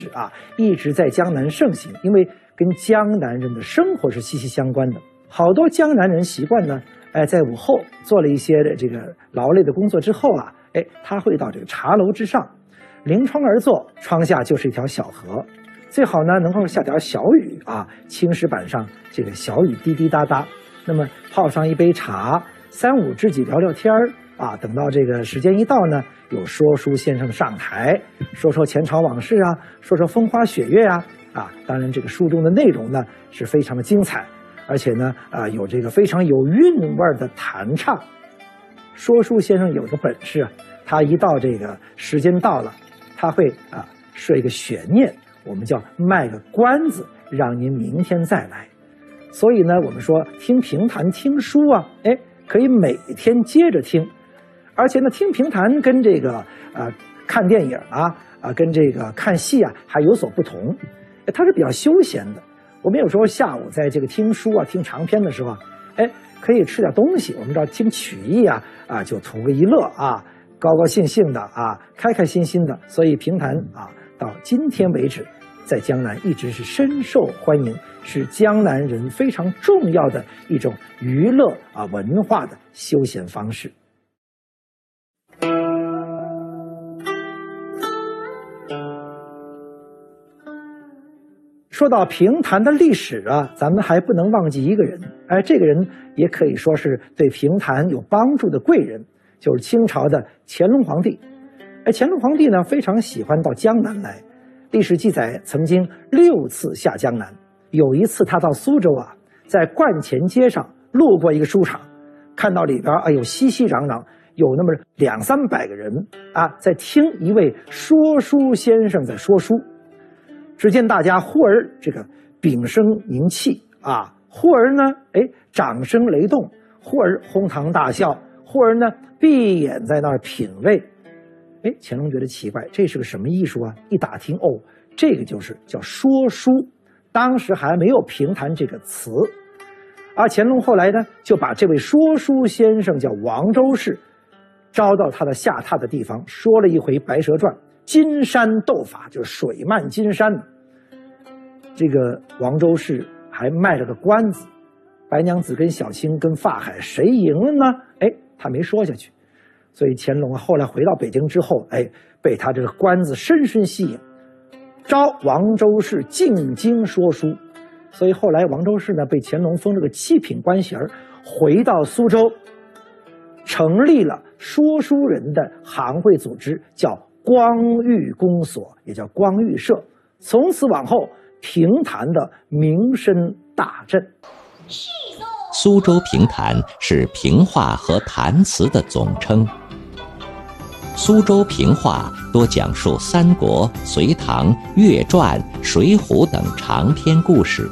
一直在江南盛行，因为跟江南人的生活是息息相关的。好多江南人习惯呢，在午后做了一些这个劳累的工作之后他会到这个茶楼之上，临窗而坐，窗下就是一条小河，最好呢能够下点小雨青石板上这个小雨滴滴答答，那么泡上一杯茶，3、5知己聊聊天等到这个时间一到呢，有说书先生上台，说说前朝往事说说风花雪月当然这个书中的内容呢是非常的精彩，而且呢有这个非常有韵味的弹唱。说书先生有个本事他一到这个时间到了，他会设一个悬念，我们叫卖个关子，让您明天再来。所以呢，我们说听评弹听书可以每天接着听，而且呢，听评弹跟这个看电影跟这个看戏还有所不同，它是比较休闲的。我们有时候下午在这个听书听长篇的时候可以吃点东西。我们知道听曲艺就图个一乐高高兴兴的开开心心的。所以评弹到今天为止，在江南一直是深受欢迎，是江南人非常重要的一种娱乐文化的休闲方式。说到评弹的历史咱们还不能忘记一个人，这个人也可以说是对评弹有帮助的贵人，就是清朝的乾隆皇帝。乾隆皇帝呢非常喜欢到江南来，历史记载曾经6次下江南。有一次他到苏州在观前街上路过一个书场，看到里边有熙熙攘攘，有那么200、300个人在听一位说书先生在说书。只见大家忽而这个屏声凝气忽而呢掌声雷动，忽而哄堂大笑，忽而呢闭眼在那儿品味。乾隆觉得奇怪，这是个什么艺术一打听这个就是叫说书，当时还没有评弹这个词。乾隆后来呢就把这位说书先生叫王周氏招到他的下榻的地方，说了一回《白蛇传》，金山斗法，就是水漫金山。这个王周氏还卖了个关子，白娘子跟小青跟法海谁赢了呢？他没说下去。所以乾隆后来回到北京之后被他这个关子深深吸引，招王周氏进京说书。所以后来王周氏呢被乾隆封了个7品官衔，回到苏州成立了说书人的行会组织，叫光裕公所，也叫光裕社。从此往后评弹的名声大振。 苏州评弹是评话和弹词的总称。苏州评话多讲述三国、隋唐、岳传、水浒等长篇故事，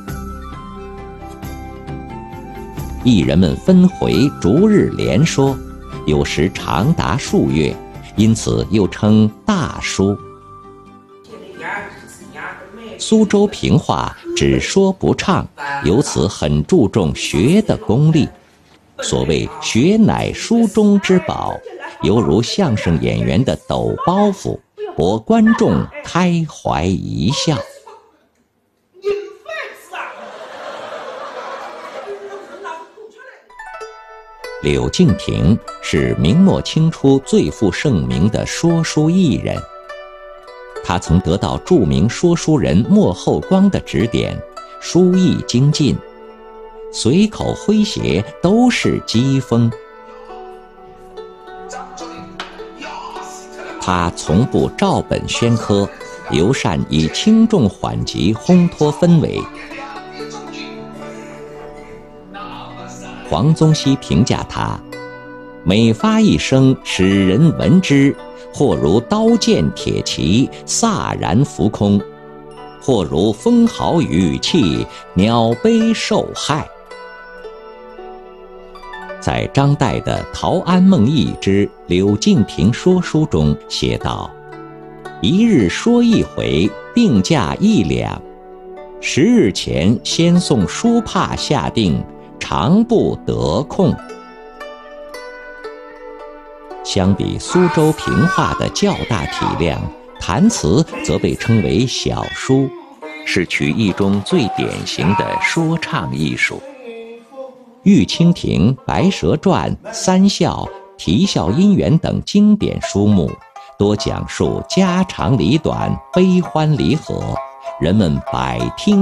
艺人们分回逐日连说，有时长达数月，因此又称大书。苏州评话只说不唱，由此很注重学的功力。所谓学乃书中之宝，犹如相声演员的抖包袱，博观众开怀一笑。柳敬亭是明末清初最负盛名的说书艺人，他曾得到著名说书人莫厚光的指点，书艺精进，随口诙谐都是机锋。他从不照本宣科，尤善以轻重缓急烘托氛围。黄宗羲评价他：每发一声，使人闻之，或如刀剑铁骑，飒然浮空；或如风豪雨气，鸟悲兽害。在张岱的《陶庵梦忆之柳敬亭说书》中写道：一日说一回，定价1两，10日前先送书帕下定，常不得空。相比苏州评话的较大体量， 弹词则被称为小书，是曲艺中最典型的说唱艺术。玉蜻蜓、白蛇传、三笑、啼笑姻缘等经典书目，多讲述家长里短、悲欢离合，人们百听